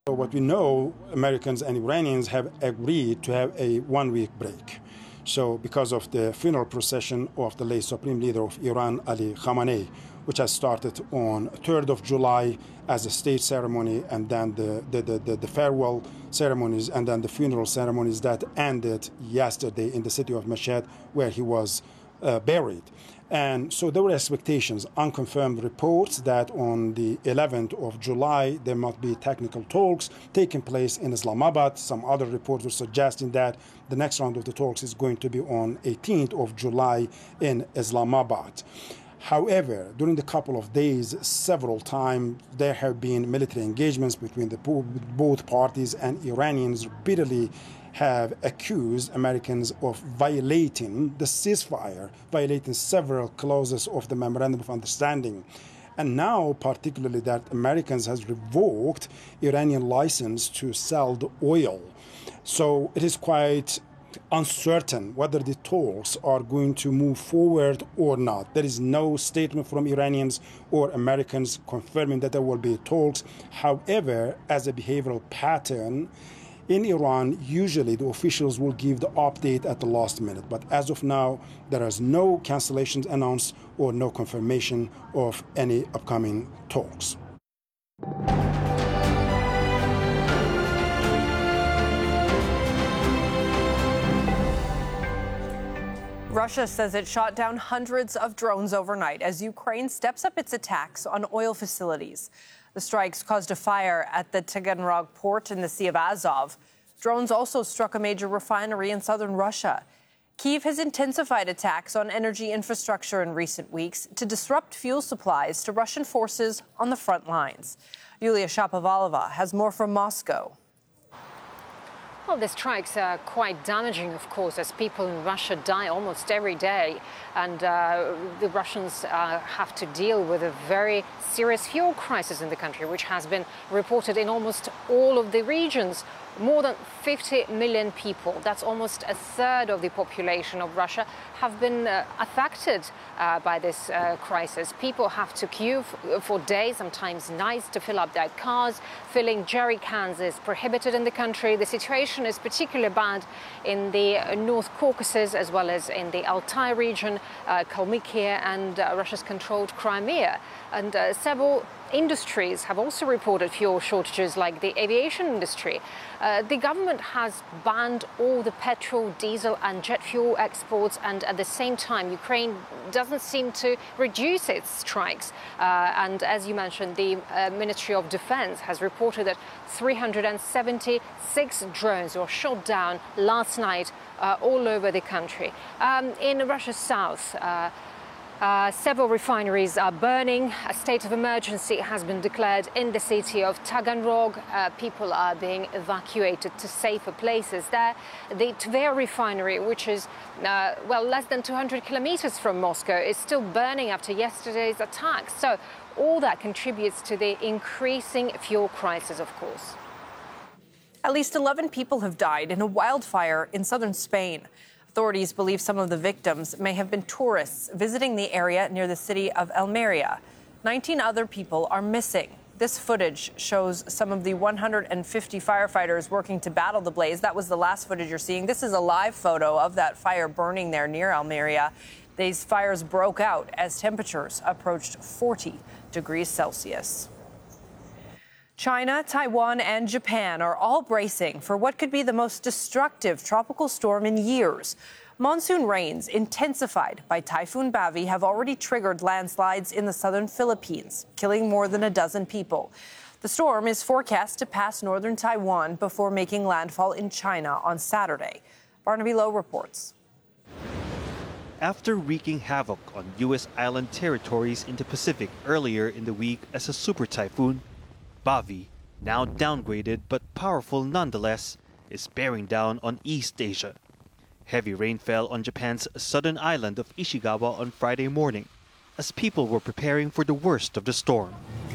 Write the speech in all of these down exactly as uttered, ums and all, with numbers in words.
So what we know, Americans and Iranians have agreed to have a one-week break. So because of the funeral procession of the late Supreme Leader of Iran, Ali Khamenei, which has started on third of July as a state ceremony, and then the, the, the, the, the farewell ceremonies, and then the funeral ceremonies that ended yesterday in the city of Mashhad, where he was uh, buried. And so there were expectations, unconfirmed reports that on the eleventh of July there might be technical talks taking place in Islamabad. Some other reports were suggesting that the next round of the talks is going to be on eighteenth of July in Islamabad. However, during the couple of days, several times there have been military engagements between the both parties, and Iranians repeatedly have accused Americans of violating the ceasefire, violating several clauses of the Memorandum of Understanding. And now, particularly, that Americans has revoked Iranian license to sell the oil. So it is quite uncertain whether the talks are going to move forward or not. There is no statement from Iranians or Americans confirming that there will be talks. However, as a behavioral pattern, in Iran, usually the officials will give the update at the last minute. But as of now, there is no cancellations announced or no confirmation of any upcoming talks. Russia says it shot down hundreds of drones overnight as Ukraine steps up its attacks on oil facilities. The strikes caused a fire at the Taganrog port in the Sea of Azov. Drones also struck a major refinery in southern Russia. Kyiv has intensified attacks on energy infrastructure in recent weeks to disrupt fuel supplies to Russian forces on the front lines. Yulia Shapovalova has more from Moscow. Well, the strikes are quite damaging, of course, as people in Russia die almost every day. And uh, the Russians uh, have to deal with a very serious fuel crisis in the country, which has been reported in almost all of the regions. More than fifty million people, that's almost a third of the population of Russia, have been uh, affected uh, by this uh, crisis. People have to queue f- for days, sometimes nights, to fill up their cars. Filling jerry cans is prohibited in the country. The situation is particularly bad in the uh, North Caucasus, as well as in the Altai region, uh, Kalmykia, and uh, Russia's controlled Crimea. And uh, several industries have also reported fuel shortages, like the aviation industry. Uh, the government has banned all the petrol, diesel and jet fuel exports, and at the same time Ukraine doesn't seem to reduce its strikes. Uh, and as you mentioned, the uh, Ministry of Defense has reported that three hundred seventy-six drones were shot down last night uh, all over the country. Um, in Russia's south, uh, Uh, several refineries are burning. A state of emergency has been declared in the city of Taganrog. Uh, people are being evacuated to safer places there. The Tver refinery, which is, uh, well, less than two hundred kilometers from Moscow, is still burning after yesterday's attacks. So all that contributes to the increasing fuel crisis, of course. At least eleven people have died in a wildfire in southern Spain. Authorities believe some of the victims may have been tourists visiting the area near the city of Almeria. nineteen other people are missing. This footage shows some of the one hundred fifty firefighters working to battle the blaze. That was the last footage you're seeing. This is a live photo of that fire burning there near Almeria. These fires broke out as temperatures approached forty degrees Celsius. China, Taiwan, and Japan are all bracing for what could be the most destructive tropical storm in years. Monsoon rains, intensified by Typhoon Bavi, have already triggered landslides in the southern Philippines, killing more than a dozen people. The storm is forecast to pass northern Taiwan before making landfall in China on Saturday. Barnaby Lowe reports. After wreaking havoc on U S island territories in the Pacific earlier in the week as a super typhoon, Bavi, now downgraded but powerful nonetheless, is bearing down on East Asia. Heavy rain fell on Japan's southern island of Ishikawa on Friday morning, as people were preparing for the worst of the storm.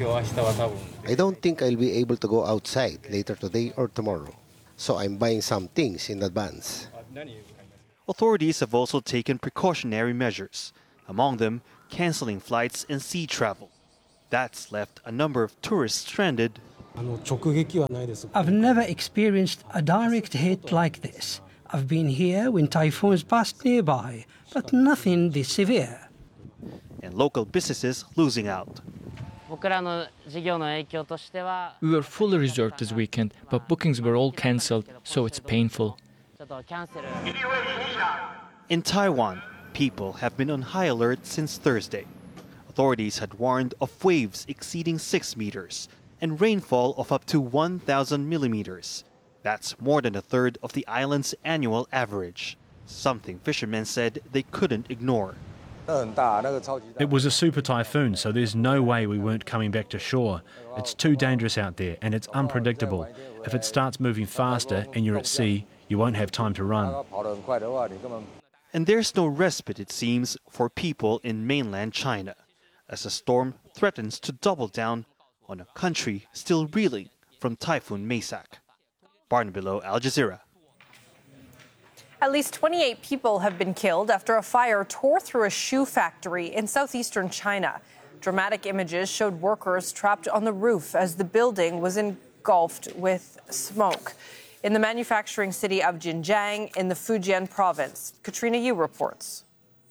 I don't think I'll be able to go outside later today or tomorrow, so I'm buying some things in advance. Authorities have also taken precautionary measures, among them canceling flights and sea travel. That's left a number of tourists stranded I've never experienced a direct hit like this. I've been here when typhoons passed nearby, but nothing this severe. And local businesses losing out. We were fully reserved this weekend, but bookings were all cancelled, so it's painful. In Taiwan, people have been on high alert since Thursday. Authorities had warned of waves exceeding six meters and rainfall of up to one thousand millimeters. That's more than a third of the island's annual average, something fishermen said they couldn't ignore. It was a super typhoon, so there's no way we weren't coming back to shore. It's too dangerous out there and it's unpredictable. If it starts moving faster and you're at sea, you won't have time to run. And there's no respite, it seems, for people in mainland China, as the storm threatens to double down on a country still reeling from Typhoon Maysak. Barnaby-Low, Al Jazeera. At least twenty-eight people have been killed after a fire tore through a shoe factory in southeastern China. Dramatic images showed workers trapped on the roof as the building was engulfed with smoke. In the manufacturing city of Jinjiang in the Fujian province, Katrina Yu reports.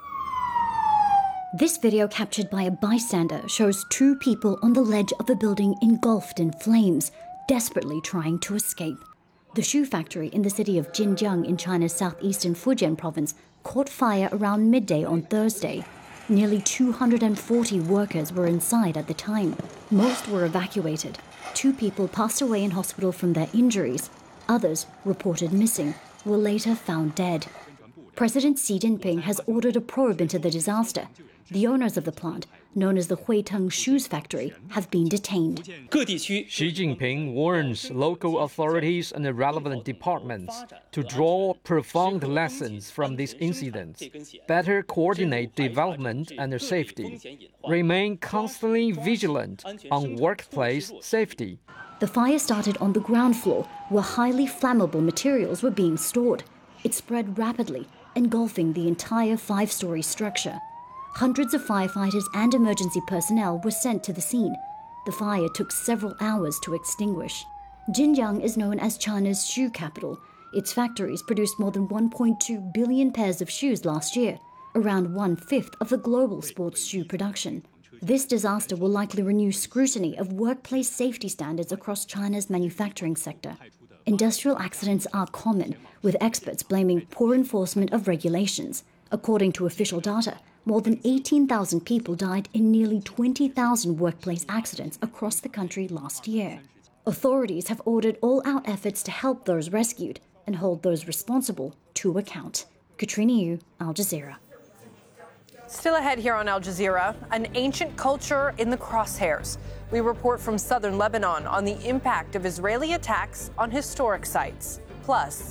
This video captured by a bystander shows two people on the ledge of a building engulfed in flames, desperately trying to escape. The shoe factory in the city of Jinjiang in China's southeastern Fujian province caught fire around midday on Thursday. Nearly two hundred forty workers were inside at the time. Most were evacuated. Two people passed away in hospital from their injuries. Others, reported missing, were later found dead. President Xi Jinping has ordered a probe into the disaster. The owners of the plant, known as the Huiteng Shoes Factory, have been detained. Xi Jinping warns local authorities and the relevant departments to draw profound lessons from this incident, better coordinate development and safety, remain constantly vigilant on workplace safety. The fire started on the ground floor, where highly flammable materials were being stored. It spread rapidly, engulfing the entire five-story structure. Hundreds of firefighters and emergency personnel were sent to the scene. The fire took several hours to extinguish. Jinjiang is known as China's shoe capital. Its factories produced more than one point two billion pairs of shoes last year, around one-fifth of the global sports shoe production. This disaster will likely renew scrutiny of workplace safety standards across China's manufacturing sector. Industrial accidents are common, with experts blaming poor enforcement of regulations. According to official data, more than eighteen thousand people died in nearly twenty thousand workplace accidents across the country last year. Authorities have ordered all-out efforts to help those rescued and hold those responsible to account. Katrina Yu, Al Jazeera. Still ahead here on Al Jazeera, an ancient culture in the crosshairs. We report from southern Lebanon on the impact of Israeli attacks on historic sites. Plus,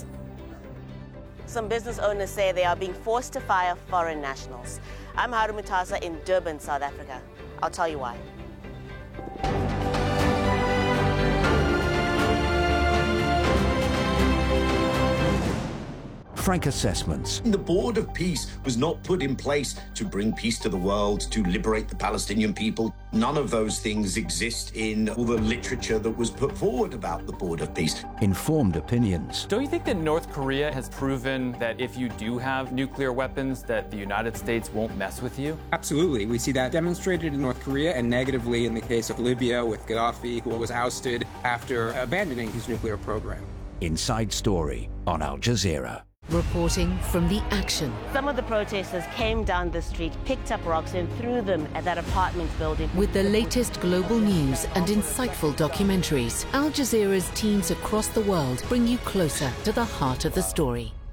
some business owners say they are being forced to fire foreign nationals. I'm Haru Mutasa in Durban, South Africa. I'll tell you why. Frank assessments. The Board of Peace was not put in place to bring peace to the world, to liberate the Palestinian people. None of those things exist in all the literature that was put forward about the Board of Peace. Informed opinions. Don't you think that North Korea has proven that if you do have nuclear weapons, that the United States won't mess with you? Absolutely. We see that demonstrated in North Korea and negatively in the case of Libya with Gaddafi, who was ousted after abandoning his nuclear program. Inside Story on Al Jazeera. Reporting from the action. Some of the protesters came down the street, picked up rocks and threw them at that apartment building. With the latest global news and insightful documentaries, Al Jazeera's teams across the world bring you closer to the heart of the story.